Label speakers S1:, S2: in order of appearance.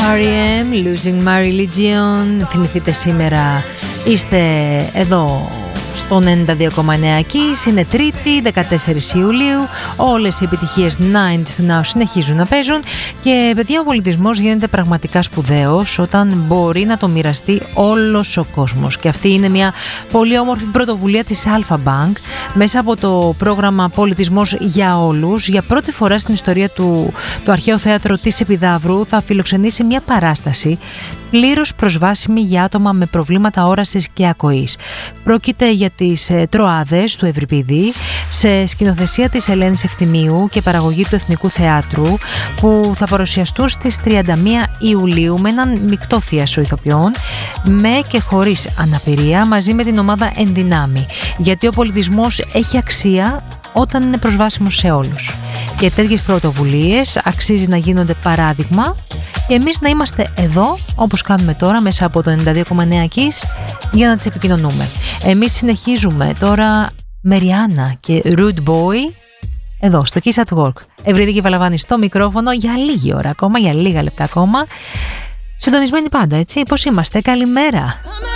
S1: R.E.M. Losing My Religion. Θυμηθείτε, σήμερα είστε εδώ στο 92,9 Kiss. Είναι Τρίτη, 14 Ιουλίου. Όλες οι επιτυχίες 90's του Now συνεχίζουν να παίζουν. Και παιδιά, ο πολιτισμός γίνεται πραγματικά σπουδαίος όταν μπορεί να το μοιραστεί όλος ο κόσμος. Και αυτή είναι μια πολύ όμορφη πρωτοβουλία της Alpha Bank. Μέσα από το πρόγραμμα Πολιτισμός για Όλους, για πρώτη φορά στην ιστορία του Αρχαίο Θέατρο της Επιδαύρου θα φιλοξενήσει μια παράσταση πλήρως προσβάσιμη για άτομα με προβλήματα όρασης και ακοής. Πρόκειται για τις Τροάδες του Ευρυπίδη, σε σκηνοθεσία της Ελένης Ευθυμίου και παραγωγή του Εθνικού Θεάτρου, που θα παρουσιαστούν στις 31 Ιουλίου με έναν μεικτό θίασο ηθοποιών, με και χωρίς αναπηρία, μαζί με την ομάδα Ενδυνάμει. Γιατί ο πολιτισμός έχει αξία όταν είναι προσβάσιμος σε όλους. Και τέτοιες πρωτοβουλίες αξίζει να γίνονται παράδειγμα και εμείς να είμαστε εδώ, όπως κάνουμε τώρα, μέσα από το 92,9 Kiss, για να τις επικοινωνούμε. Εμείς συνεχίζουμε τώρα με Rihanna και Rude Boy εδώ στο Kiss at Work. Ευρύδικη Βαλαβάνη στο μικρόφωνο για λίγη ώρα ακόμα, για λίγα λεπτά ακόμα. Συντονισμένοι πάντα, έτσι, πώς είμαστε, καλημέρα.